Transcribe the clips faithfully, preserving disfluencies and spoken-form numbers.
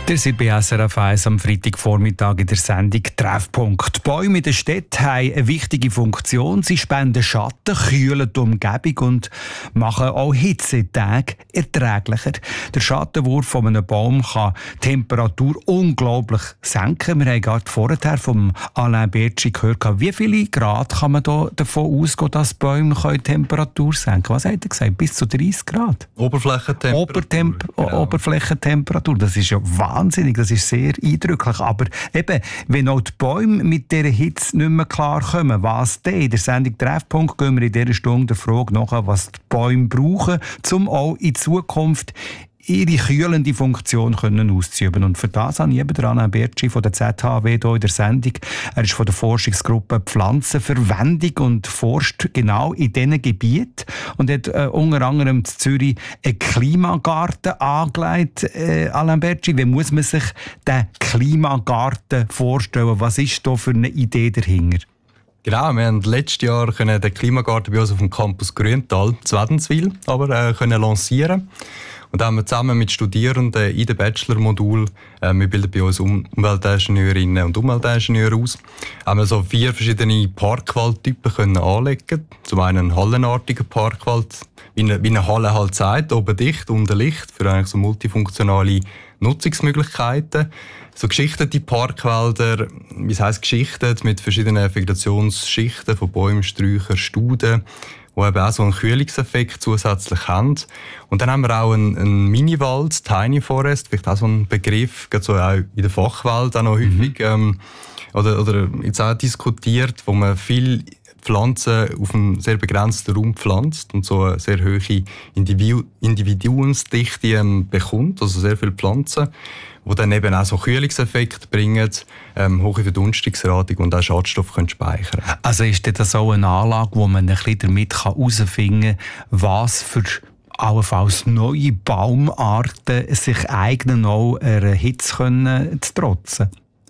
Der sind bei S R F eins am Freitagvormittag in der Sendung «Treffpunkt». Bäume in der Stadt haben eine wichtige Funktion. Sie spenden Schatten, kühlen die Umgebung und machen auch Hitzetage erträglicher. Der Schattenwurf von einem Baum kann die Temperatur unglaublich senken. Wir haben gerade vorher vom Alain Bertschi gehört, wie viele Grad kann man da davon ausgehen, dass Bäume die Temperatur senken können. Was hat er gesagt? Bis zu dreißig Grad? Oberflächentemperatur. Obertemp- genau. Oberflächentemperatur. Das ist ja wahnsinnig, das ist sehr eindrücklich. Aber eben, wenn auch die Bäume mit dieser Hitze nicht mehr klarkommen, was denn? In der Sendung «Treffpunkt» gehen wir in dieser Stunde der Frage nach, was die Bäume brauchen, um auch in Zukunft ihre kühlende Funktion können auszuüben. Und für das habe ich eben Alain Bertschi von der Z H W hier in der Sendung. Er ist von der Forschungsgruppe Pflanzenverwendung und forscht genau in diesen Gebieten und hat äh, unter anderem in Zürich einen Klimagarten angelegt. Äh, Alain Bertschi, wie muss man sich den Klimagarten vorstellen? Was ist da für eine Idee dahinter? Genau, wir haben letztes Jahr den Klimagarten bei uns auf dem Campus Grüntal zu Wädenswil aber, äh, können lancieren. Und da haben wir zusammen mit Studierenden in dem Bachelor-Modul, äh, wir bilden bei uns um Umweltingenieurinnen und Umweltingenieure aus, haben wir so vier verschiedene Parkwaldtypen können anlegen. Zum einen einen hallenartigen Parkwald, wie eine, wie eine Halle halt sagt, oben dicht, unten Licht, für eigentlich so multifunktionale Nutzungsmöglichkeiten. So geschichtete Parkwälder, wie es heisst, geschichtet mit verschiedenen Vegetationsschichten von Bäumen, Sträuchern, Stauden, die eben auch so einen Kühlungseffekt zusätzlich haben. Und dann haben wir auch einen, einen Mini-Wald, Tiny Forest, vielleicht auch so ein Begriff, gerade so auch in der Fachwelt auch noch häufig, mhm. ähm, oder, oder jetzt auch diskutiert, wo man viel Pflanzen auf einem sehr begrenzten Raum pflanzt und so eine sehr hohe Individu- Individuumsdichte ähm, bekommt, also sehr viele Pflanzen, die dann eben auch so Kühlungseffekte bringen, ähm, hohe Verdunstungsrate und auch Schadstoffe können speichern. Also ist das so eine Anlage, wo man ein bisschen damit herausfinden kann, was für allenfalls neue Baumarten sich eignen, auch einer Hitze können, zu trotzen?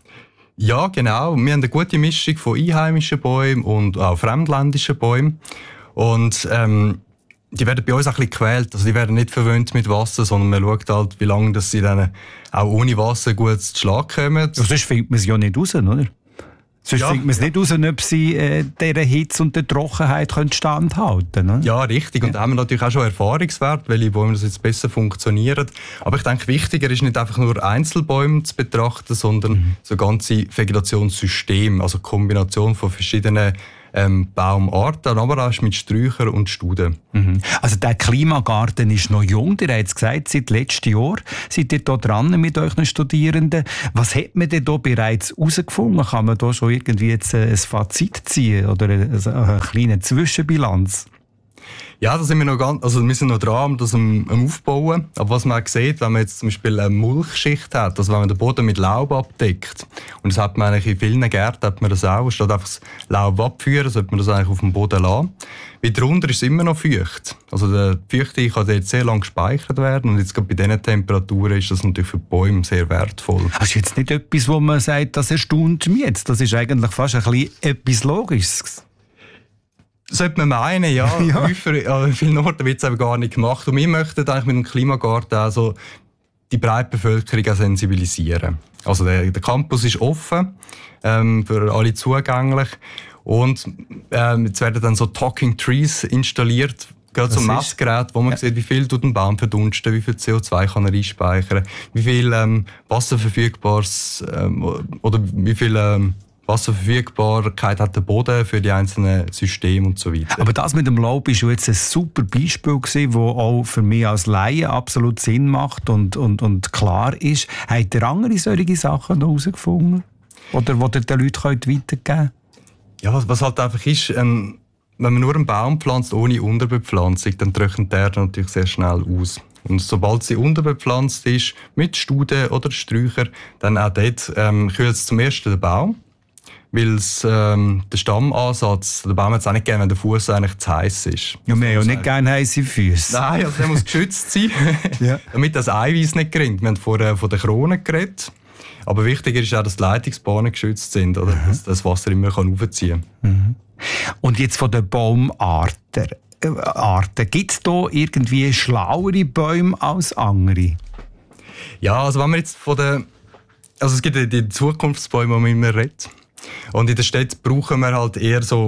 Ja, genau. Wir haben eine gute Mischung von einheimischen Bäumen und auch fremdländischen Bäumen. Und ähm, die werden bei uns auch ein bisschen gequält. Also die werden nicht verwöhnt mit Wasser, sondern man schaut halt, wie lange dass sie dann auch ohne Wasser gut zu Schlag kommen. Ja, sonst findet man sie ja nicht raus, oder? Sonst ja, findet man es ja. nicht raus, ob sie äh, dieser Hitze und der Trockenheit standhalten können. Ja, richtig. Und ja. da haben wir natürlich auch schon Erfahrungswerte, welche Bäume das jetzt besser funktionieren. Aber ich denke, wichtiger ist nicht einfach nur Einzelbäume zu betrachten, sondern mhm. so ganze Vegetationssysteme, also Kombination von verschiedenen ähm, Baumarten, aber auch mit Sträuchern und Stauden. Mhm. Also der Klimagarten ist noch jung, ihr habt es gesagt, seit letztem Jahr seid ihr da dran mit euren Studierenden. Was hat man denn da bereits herausgefunden? Kann man da schon irgendwie jetzt ein Fazit ziehen oder eine, eine kleine Zwischenbilanz? Ja, da sind wir noch ganz, also wir sind noch dran, das am, am Aufbauen. Aber was man auch sieht, wenn man jetzt zum Beispiel eine Mulchschicht hat, also wenn man den Boden mit Laub abdeckt, und das hat man eigentlich in vielen Gärten, hat man das auch, statt einfach das Laub abführen, sollte man das eigentlich auf dem Boden lassen. Weil darunter ist es immer noch feucht. Also die Feuchte kann dort sehr lange gespeichert werden und jetzt gerade bei diesen Temperaturen ist das natürlich für die Bäume sehr wertvoll. Das ist jetzt nicht etwas, wo man sagt, das erstaunt mich jetzt. Das ist eigentlich fast ein bisschen etwas Logisches. Sollte man meinen, ja. ja. An vielen Orten wird es aber gar nicht gemacht. Und wir möchten eigentlich mit dem Klimagarten also die breite Bevölkerung auch sensibilisieren. Also der, der Campus ist offen, ähm, für alle zugänglich. Und ähm, jetzt werden dann so Talking Trees installiert, gerade so Messgeräte, wo man ja. sieht, wie viel tut ein Baum verdunsten, wie viel C O zwei kann er einspeichern, wie viel ähm, Wasser verfügbares ähm, oder wie viel ähm, Wasserverfügbarkeit hat der Boden für die einzelnen Systeme und so weiter. Aber das mit dem Laub war jetzt ein super Beispiel gewesen, das auch für mich als Laie absolut Sinn macht und, und, und klar ist. Habt ihr andere solche Sachen noch herausgefunden? Oder die ihr den Leuten weitergeben könnt? Ja, was, was halt einfach ist, ähm, wenn man nur einen Baum pflanzt ohne Unterbepflanzung, dann trocknet der natürlich sehr schnell aus. Und sobald sie unterbepflanzt ist, mit Stauden oder Sträuchern, dann auch dort ähm, kühlt es zum ersten den Baum. Weil ähm, der Stammansatz, der Baum hat es auch nicht gerne, wenn der Fuß eigentlich zu heiß ist. Ja, wir haben ja nicht gerne heisse Füße. Nein, also der muss geschützt sein, ja. damit das Eiweiß nicht gerinnt. Wir haben vorher von der Krone geredet. Aber wichtiger ist auch, dass die Leitungsbahnen geschützt sind, oder? Mhm. Dass das Wasser immer raufziehen kann. Mhm. Und jetzt von den Baumarten. Arten. Gibt es da irgendwie schlauere Bäume als andere? Ja, also wenn man jetzt von der... Also es gibt ja die Zukunftsbäume, die man immer redet. Und in der Stadt brauchen wir halt eher so...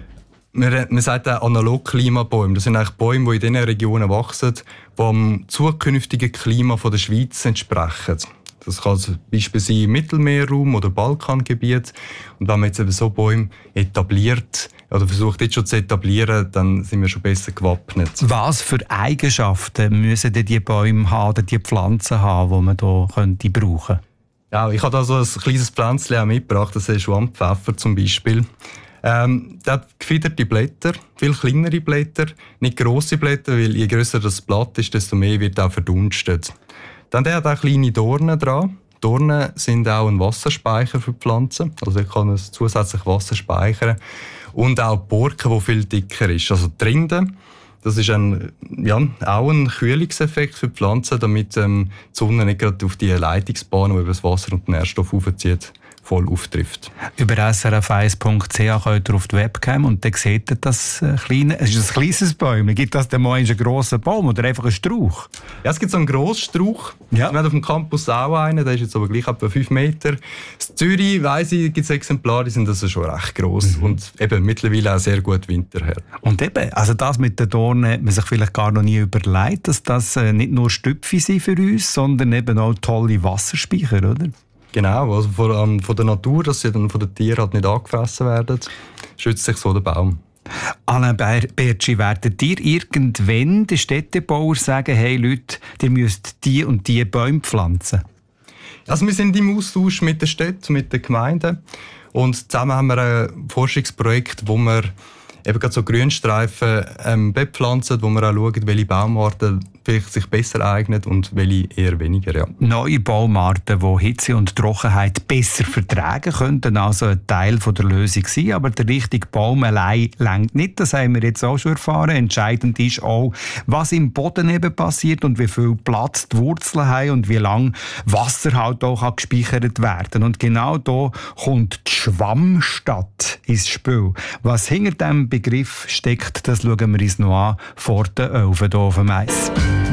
Man, man sagt auch Analog-Klimabäume. Das sind eigentlich Bäume, die in den Regionen wachsen, die dem zukünftigen Klima von der Schweiz entsprechen. Das kann zum Beispiel sein im Mittelmeerraum oder Balkangebiet. Und wenn man jetzt eben so Bäume etabliert oder versucht jetzt schon zu etablieren, dann sind wir schon besser gewappnet. Was für Eigenschaften müssen denn die Bäume haben oder die Pflanzen haben, die man hier könnte brauchen? Ja, ich habe da so ein kleines Pflänzchen auch mitgebracht, das ist Schwammpfeffer zum Beispiel. Ähm, der hat gefiederte Blätter, viel kleinere Blätter, nicht grosse Blätter, weil je grösser das Blatt ist, desto mehr wird auch verdunstet. Dann der hat auch kleine Dornen dran. Dornen sind auch ein Wasserspeicher für die Pflanzen, also er kann es zusätzlich Wasser speichern. Und auch die Borke, die viel dicker ist. Also die Rinde, das ist ein, ja, auch ein Kühlungseffekt für die Pflanzen, damit ähm, die Sonne nicht gerade auf die Leitungsbahnen, die über das Wasser und den Nährstoff aufzieht, voll auftrifft. Über s r f eins punkt c h könnt ihr auf die Webcam und dann seht ihr das kleine, es ist ein kleines Bäumchen. Gibt das denn mal einen grossen Baum oder einfach einen Strauch? Ja, es gibt so einen grossen Strauch. Ja. Wir haben auf dem Campus auch einen, der ist jetzt aber gleich etwa fünf Meter. In Zürich, weiss ich, gibt es Exemplare, die sind also schon recht gross mhm. und eben mittlerweile auch sehr gut winterher. Und eben, also das mit den Dornen hat man sich vielleicht gar noch nie überlegt, dass das nicht nur Stüpfe sind für uns, sondern eben auch tolle Wasserspeicher, oder? Genau, also von, um, von der Natur, dass sie dann von den Tieren halt nicht angefressen werden, schützt sich so der Baum. Alain Bertschi, werdet ihr irgendwann den Städtebauern sagen, hey Leute, ihr müsst die und die Bäume pflanzen? Also wir sind im Austausch mit den Städten, mit den Gemeinden und zusammen haben wir ein Forschungsprojekt, wo wir eben gerade so Grünstreifen ähm, bepflanzen, wo wir auch schauen, welche Baumarten vielleicht sich besser eignen und welche eher weniger. Ja. Neue Baumarten, die Hitze und Trockenheit besser vertragen, könnten also ein Teil von der Lösung sein. Aber der richtige Baum allein reicht nicht. Das haben wir jetzt auch schon erfahren. Entscheidend ist auch, was im Boden eben passiert und wie viel Platz die Wurzeln haben und wie lange Wasser halt auch gespeichert werden. Und genau da kommt die Schwammstadt ins Spiel. Was hinter diesem Begriff steckt, das schauen wir uns noch an vor den Öfen hier auf dem Eis.